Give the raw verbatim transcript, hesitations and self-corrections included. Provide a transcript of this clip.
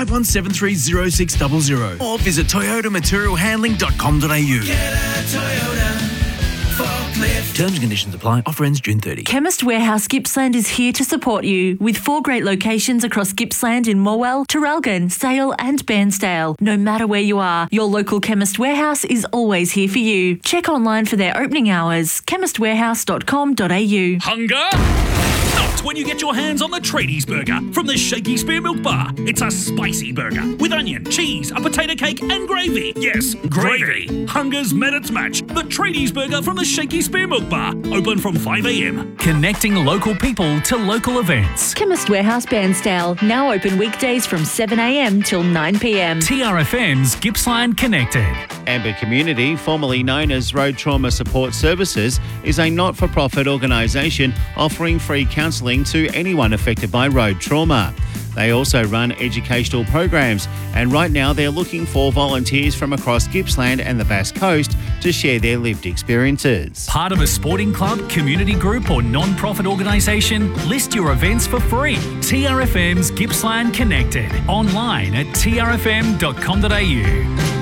five one seven three zero six zero zero or visit toyota material handling dot com dot a u. Get a Toyota forklift. Terms and conditions apply. Offer ends June thirtieth. Chemist Warehouse Gippsland is here to support you with four great locations across Gippsland in Morwell, Traralgon, Sale and Bairnsdale. No matter where you are, your local Chemist Warehouse is always here for you. Check online for their opening hours, chemist warehouse dot com dot a u. Hunger? Not when you get your hands on the Tradies Burger from the Shaky Spear Milk Bar. It's a spicy burger with onion, cheese, a potato cake and gravy. Yes, gravy. Hunger's met its match. The Tradies Burger from the Shaky Spear Milk Bar. Open from five a m. Connecting local people to local events. Chemist Warehouse Bairnsdale, now open weekdays from seven a m till nine p m. T R F M's Gippsland Connected. Amber Community, formerly known as Road Trauma Support Services, is a not-for-profit organisation offering free counselling to anyone affected by road trauma. They also run educational programs, and right now they're looking for volunteers from across Gippsland and the Bass Coast to share their lived experiences. Part of a sporting club, community group or non-profit organisation? List your events for free. T R F M's Gippsland Connected. Online at t r f m dot com dot a u.